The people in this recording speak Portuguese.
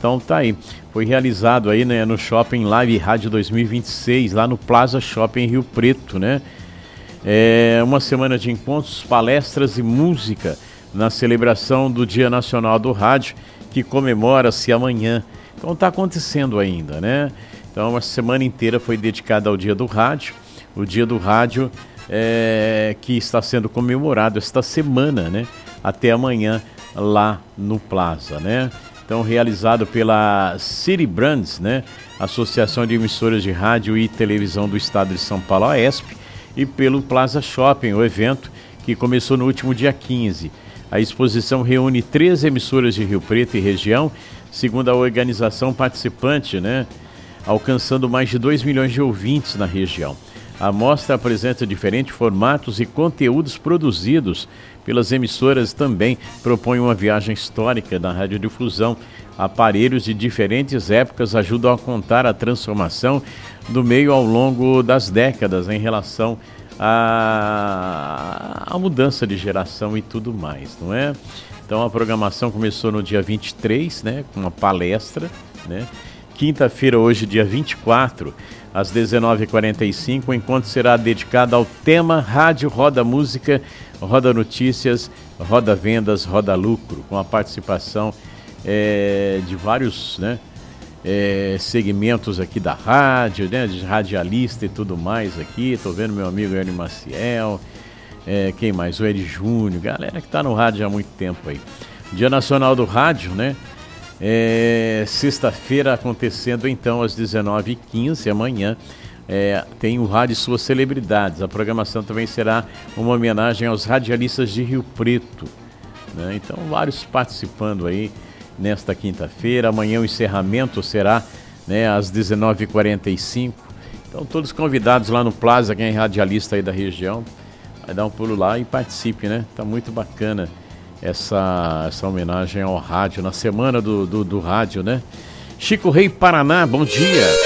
Então tá aí, foi realizado aí, né, no Shopping Live Rádio 2026, lá no Plaza Shopping Rio Preto, né? Uma semana de encontros, palestras e música na celebração do Dia Nacional do Rádio, que comemora-se amanhã. Então está acontecendo ainda, né? Então a semana inteira foi dedicada ao Dia do Rádio, o Dia do Rádio que está sendo comemorado esta semana, né? Até amanhã lá no Plaza, né? Então realizado pela City Brands, né? Associação de Emissoras de Rádio e Televisão do Estado de São Paulo, a ESP, e pelo Plaza Shopping, o evento que começou no último dia 15. A exposição reúne 13 emissoras de Rio Preto e região, segundo a organização participante, né, alcançando mais de 2 milhões de ouvintes na região. A mostra apresenta diferentes formatos e conteúdos produzidos pelas emissoras, também propõe uma viagem histórica da radiodifusão. Aparelhos de diferentes épocas ajudam a contar a transformação do meio ao longo das décadas em relação à mudança de geração e tudo mais, não é? Então a programação começou no dia 23, né, com uma palestra, né? Quinta-feira, hoje, dia 24, às 19h45, o encontro será dedicado ao tema Rádio Roda Música, Roda Notícias, Roda Vendas, Roda Lucro, com a participação de vários, né, segmentos aqui da rádio, né, de radialista e tudo mais aqui. Estou vendo meu amigo Hélio Maciel, quem mais? O Ed Júnior, galera que está no rádio há muito tempo aí. Dia Nacional do Rádio, né? Sexta-feira acontecendo então às 19h15, amanhã tem o Rádio e Suas Celebridades. A programação também será uma homenagem aos radialistas de Rio Preto, né? Então vários participando aí nesta quinta-feira. Amanhã o encerramento será, né, às 19h45. Então todos convidados lá no Plaza, quem é radialista aí da região, vai dar um pulo lá e participe, né? Tá muito bacana essa homenagem ao rádio, na semana do rádio, né? Chico Rei, Paraná, bom dia.